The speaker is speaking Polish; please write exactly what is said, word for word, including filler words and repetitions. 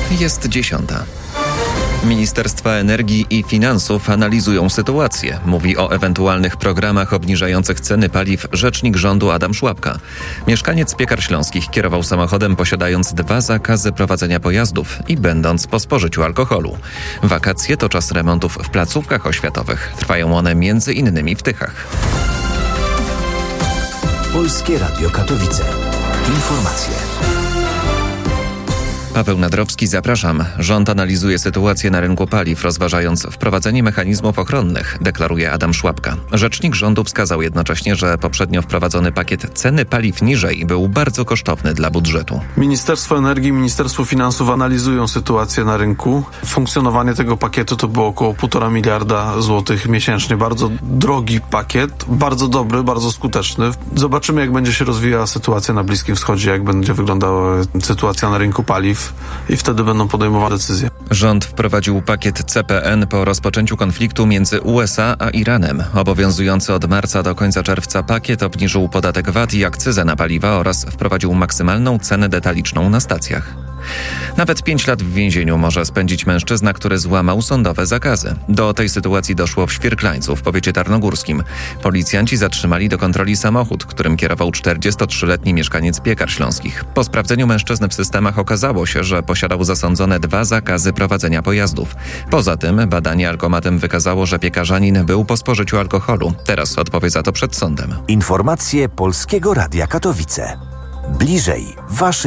Jest dziesiąta. Ministerstwa Energii i Finansów analizują sytuację. Mówi o ewentualnych programach obniżających ceny paliw rzecznik rządu Adam Szłapka. Mieszkaniec Piekar Śląskich kierował samochodem posiadając dwa zakazy prowadzenia pojazdów i będąc po spożyciu alkoholu. Wakacje to czas remontów w placówkach oświatowych. Trwają one między innymi w Tychach. Polskie Radio Katowice. Informacje. Paweł Nadrowski, zapraszam. Rząd analizuje sytuację na rynku paliw, rozważając wprowadzenie mechanizmów ochronnych, deklaruje Adam Szłapka. Rzecznik rządu wskazał jednocześnie, że poprzednio wprowadzony pakiet ceny paliw niżej był bardzo kosztowny dla budżetu. Ministerstwo Energii i Ministerstwo Finansów analizują sytuację na rynku. Funkcjonowanie tego pakietu to było około półtora miliarda złotych miesięcznie. Bardzo drogi pakiet, bardzo dobry, bardzo skuteczny. Zobaczymy, jak będzie się rozwijała sytuacja na Bliskim Wschodzie, jak będzie wyglądała sytuacja na rynku paliw. I wtedy będą podejmowane decyzje. Rząd wprowadził pakiet C P N po rozpoczęciu konfliktu między U S A a Iranem. Obowiązujący od marca do końca czerwca pakiet obniżył podatek V A T i akcyzę na paliwa oraz wprowadził maksymalną cenę detaliczną na stacjach. Nawet pięć lat w więzieniu może spędzić mężczyzna, który złamał sądowe zakazy. Do tej sytuacji doszło w Świerklańcu w powiecie tarnogórskim. Policjanci zatrzymali do kontroli samochód, którym kierował czterdziestotrzyletni mieszkaniec Piekar Śląskich. Po sprawdzeniu mężczyzny w systemach okazało się, że posiadał zasądzone dwa zakazy prowadzenia pojazdów. Poza tym badanie alkomatem wykazało, że piekarzanin był po spożyciu alkoholu. Teraz odpowie za to przed sądem. Informacje Polskiego Radia Katowice. Bliżej waszych